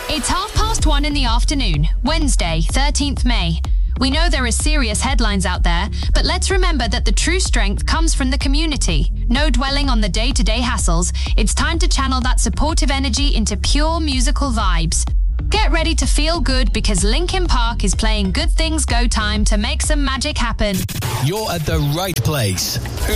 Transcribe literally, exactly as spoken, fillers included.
It's half past one in the afternoon, Wednesday, thirteenth May. We know there are serious headlines out there, but let's remember that the true strength comes from the community. No dwelling on the day-to-day hassles. It's time to channel that supportive energy into pure musical vibes. Get ready to feel good because Linkin Park is playing Good Things Go Time to make some magic happen. You're at the right place.